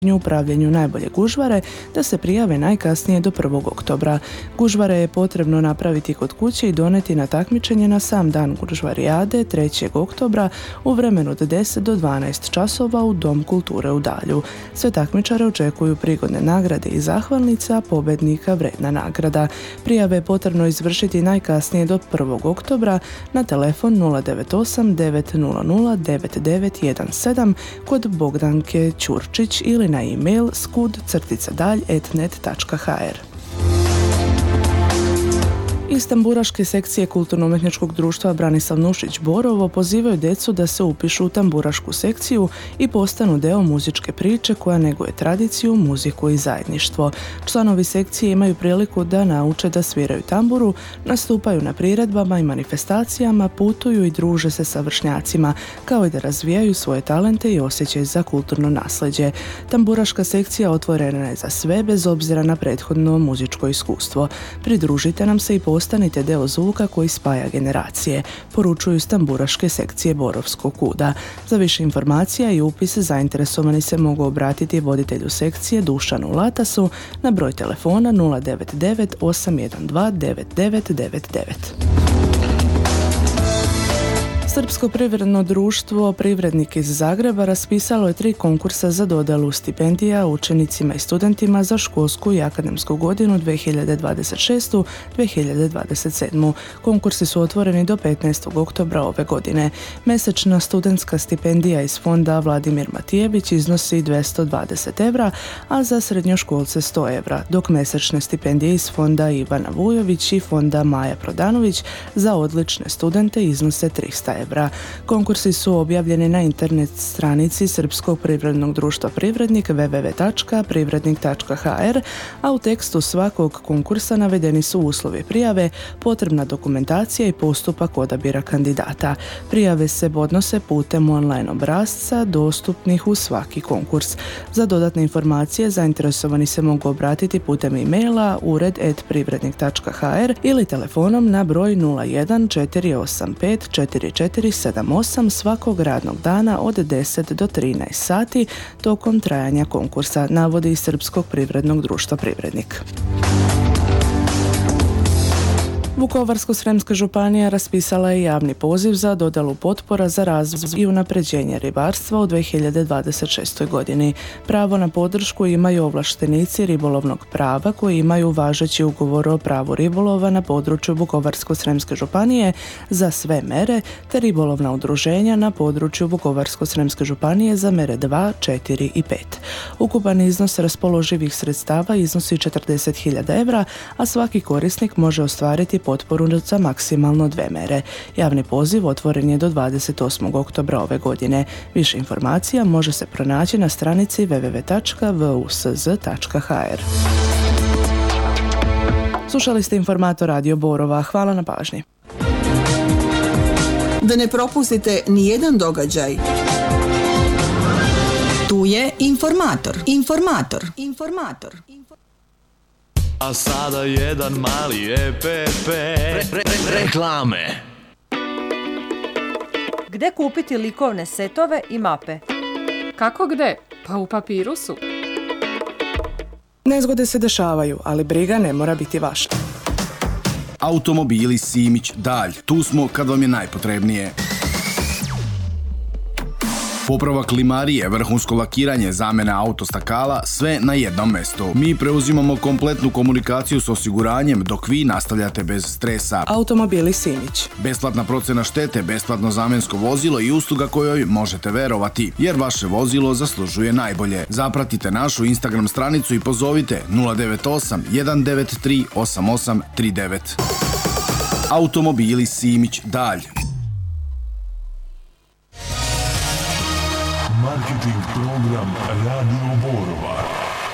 upravljanju najbolje gužvare da se prijave najkasnije do 1. oktobra. Gužvare je potrebno napraviti kod kuće i doneti na takmičenje na sam dan gužvarijade 3. oktobra u vremenu od 10 do 12 časova u Dom kulture u Dalju. Sve takmičare očekuju prigodne nagrade i zahvalnica, pobednika vredna nagrada. Prijave je potrebno izvršiti najkasnije do 1. oktobra na telefon 098 900 9917 kod Bogdanke Ćurčić ili na e-mail skud-dalj@net.hr. Iz tamburaške sekcije Kulturno-umjetničkog društva Branislav Nušić Borovo pozivaju djecu da se upišu u tamburašku sekciju i postanu deo muzičke priče koja neguje tradiciju, muziku i zajedništvo. Članovi sekcije imaju priliku da nauče da sviraju tamburu, nastupaju na priredbama i manifestacijama, putuju i druže se sa vršnjacima, kao i da razvijaju svoje talente i osjećaj za kulturno nasljeđe. Tamburaška sekcija otvorena je za sve bez obzira na prethodno muzičko iskustvo. Pridružite nam se i postanite deo zvuka koji spaja generacije, poručuju iz tamburaške sekcije Borovskog kuda. Za više informacija i upis zainteresovani se mogu obratiti voditelju sekcije Dušanu Latasu na broj telefona 099 812 9999. Srpsko privredno društvo Privrednik iz Zagreba raspisalo je 3 konkursa za dodjelu stipendija učenicima i studentima za školsku i akademsku godinu 2026-2027. Konkursi su otvoreni do 15. oktobra ove godine. Mjesečna studentska stipendija iz fonda Vladimir Matijević iznosi 220 evra, a za srednjoškolce 100 evra, dok mjesečne stipendije iz fonda Ivana Vujović i fonda Maja Prodanović za odlične studente iznose 300 evra. Konkursi su objavljeni na internet stranici Srpskog privrednog društva Privrednik www.privrednik.hr, a u tekstu svakog konkursa navedeni su uslovi prijave, potrebna dokumentacija i postupak odabira kandidata. Prijave se podnose putem online obrasca dostupnih uz svaki konkurs. Za dodatne informacije zainteresovani se mogu obratiti putem e-maila ured@privrednik.hr ili telefonom na broj 01 485 4478 svakog radnog dana od 10 do 13 sati tokom trajanja konkursa, navodi iz Srpskog privrednog društva Privrednik. Vukovarsko-srijemska županija raspisala je javni poziv za dodjelu potpora za razvoj i unapređenje ribarstva u 2026. godini. Pravo na podršku imaju ovlaštenici ribolovnog prava koji imaju važeći ugovor o pravu ribolova na području Vukovarsko-srijemske županije za sve mere, te ribolovna udruženja na području Vukovarsko-srijemske županije za mere 2, 4 i 5. Ukupan iznos raspoloživih sredstava iznosi 40.000 evra, a svaki korisnik može ostvariti potporu za maksimalno 2 mere. Javni poziv otvoren je do 28. oktobra ove godine. Više informacija može se pronaći na stranici www.vusz.hr. Slušali ste Informator Radio Borova. Hvala na pažnji. Da ne propustite ni jedan događaj. Tu je Informator. A sada jedan mali EPP. Reklame. Gde kupiti likovne setove i mape? Kako gde? Pa u Papirusu. Nezgode se dešavaju, ali briga ne mora biti vaša. Automobili Simić, Dalj. Tu smo kad vam je najpotrebnije. Popravak klimarije, vrhunsko lakiranje, zamena autostakala, sve na jednom mestu. Mi preuzimamo kompletnu komunikaciju s osiguranjem dok vi nastavljate bez stresa. Automobili Simić. Besplatna procena štete, besplatno zamensko vozilo i usluga kojoj možete verovati, jer vaše vozilo zaslužuje najbolje. Zapratite našu Instagram stranicu i pozovite 098 193 8839. Automobili Simić, Dalj. Marketing program Radio Borova.